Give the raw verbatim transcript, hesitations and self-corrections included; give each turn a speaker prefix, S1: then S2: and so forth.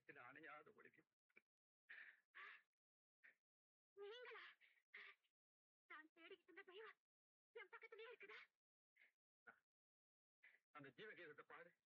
S1: இதயத்தில் அணையாத ஒளிவி.
S2: நீங்களா? நான் தேடிக்கிட்டு இருந்த தெய்வம் என் பக்கத்திலேயே இருக்குதா?
S1: அந்த ஜீவகீதத்தை பாரு.